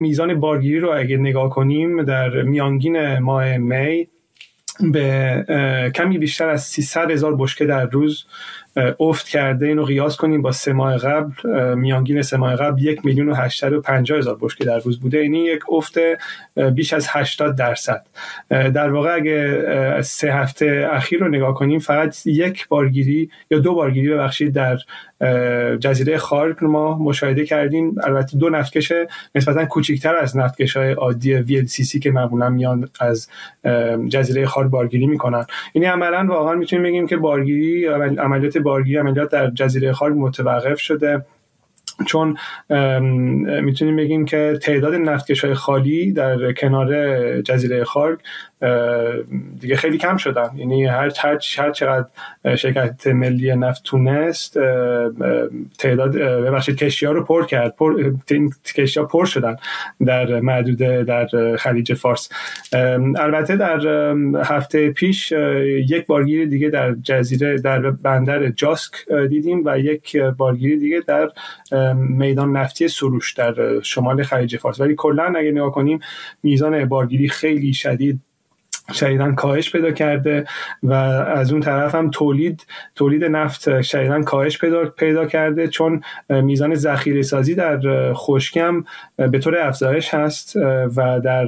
میزان بارگیری رو اگه نگاه کنیم در میانگین ماه می به کمی بیشتر از 300,000 بشکه در روز افت کرده. اینو قیاس کنیم با 3 ماه قبل، میانگین 3 ماه قبل 1,850,000 بشکه در روز بوده. این یک افت بیش از 80%. در واقع اگه 3 هفته اخیر رو نگاه کنیم فقط یک بارگیری یا 2 بارگیری ببخشید در جزیره خارگ ما مشاهده کردیم. البته 2 نفتکش نسبتاً کوچکتر از نفتکش‌های عادی VLCC که معمولا میان از جزیره خارگ بارگیری میکنن. یعنی عملاً واقعا میتونیم بگیم که عملیات در جزیره خارگ متوقف شده، چون میتونیم بگیم که تعداد نفتکش‌های خالی در کنار جزیره خارگ دیگه خیلی کم شدن. یعنی هر چقدر شرکت ملی نفت تونست تعداد کشتی‌ها رو پر کرد، کشتی‌ها پر شدن در محدوده در خلیج فارس. البته در هفته پیش یک بارگیری دیگه در بندر جاسک دیدیم و یک بارگیری دیگه در میدان نفتی سروش در شمال خلیج فارس. ولی کلاً اگه نگاه کنیم میزان بارگیری خیلی شدیداً کاهش پیدا کرده و از اون طرف هم تولید نفت شدیداً کاهش پیدا کرده، چون میزان ذخیره سازی در خشکی هم به طور افزایش هست و در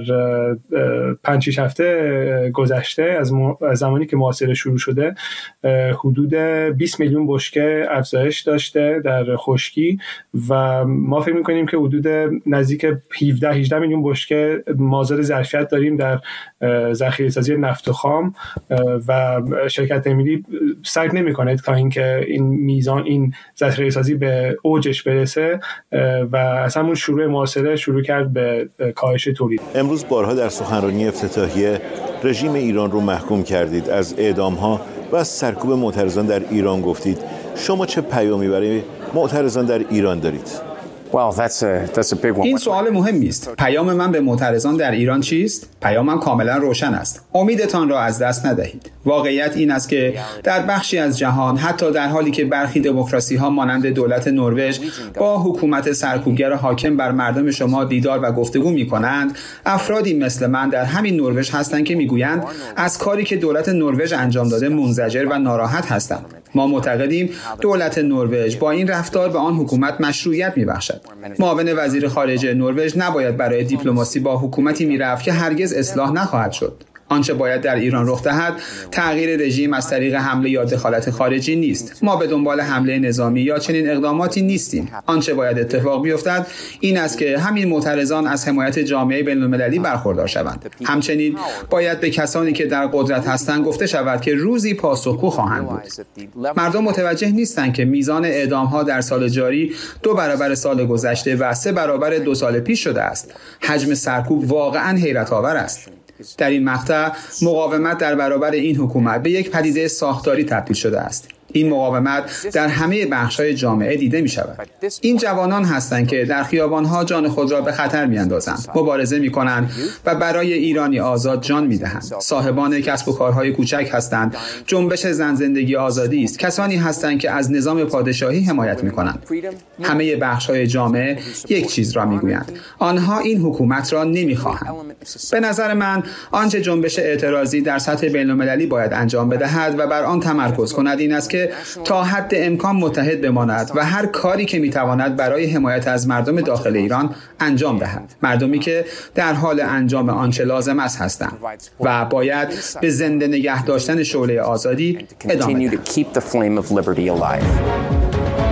5-6 هفته گذشته از زمانی که محاصره شروع شده حدود 20 میلیون بشکه افزایش داشته در خشکی و ما فکر می‌کنیم که حدود نزدیک 17-18 میلیون بشکه مازاد ظرفیت داریم در ذخیره سازی نفت و خام و شرکت ملی سعی نمی‌کنه تا اینکه این ذخیره سازی به اوجش برسه و از همون شروع محاصره شروع کرد به کاهش تولید. امروز بارها در سخنرانی افتتاحیه رژیم ایران رو محکوم کردید، از اعدام‌ها و از سرکوب معترضان در ایران گفتید. شما چه پیامی برای معترضان در ایران دارید؟ این سوال مهمی است. پیام من به معترضان در ایران چیست؟ پیامم کاملا روشن است. امیدتان را از دست ندهید. واقعیت این است که در بخشی از جهان، حتی در حالی که برخی دموکراسی‌ها مانند دولت نروژ با حکومت سرکوبگر حاکم بر مردم شما دیدار و گفتگو می‌کنند، افرادی مثل من در همین نروژ هستند که می‌گویند از کاری که دولت نروژ انجام داده منزجر و ناراحت هستند. ما معتقدیم دولت نروژ با این رفتار به آن حکومت مشروعیت می‌بخشد. معاون وزیر خارجه نروژ نباید برای دیپلماسی با حکومتی میرفت که هرگز اصلاح نخواهد شد. آنچه باید در ایران رخ دهد تغییر رژیم از طریق حمله یا دخالت خارجی نیست. ما به دنبال حمله نظامی یا چنین اقداماتی نیستیم. آنچه باید اتفاق بیفتد این است که همین معترضان از حمایت جامعه بین‌المللی برخوردار شوند. همچنین باید به کسانی که در قدرت هستند گفته شود که روزی پاسخگو خواهند بود. مردم متوجه نیستند که میزان اعدام‌ها در سال جاری 2 برابر سال گذشته و 3 برابر 2 سال پیش شده است. حجم سرکوب واقعاً حیرت‌آور است. در این مقطع مقاومت در برابر این حکومت به یک پدیده ساختاری تبدیل شده است. این مقاومت در همه بخش‌های جامعه دیده می‌شود. این جوانان هستند که در خیابان‌ها جان خود را به خطر می‌اندازند، مبارزه می‌کنند و برای ایرانی آزاد جان می‌دهند. صاحبان کسب و کارهای کوچک هستند. جنبش زن زندگی آزادی است. کسانی هستند که از نظام پادشاهی حمایت می‌کنند. همه بخش‌های جامعه یک چیز را می‌گویند. آنها این حکومت را نمی‌خواهند. به نظر من آنچه جنبش اعتراضی در سطح بین‌المللی باید انجام بدهد و بر آن تمرکز کند این است که تا حد امکان متحد بماند و هر کاری که میتواند برای حمایت از مردم داخل ایران انجام دهد. مردمی که در حال انجام آنچه لازم است هستند و باید به زنده نگه داشتن شعله آزادی ادامه دهند.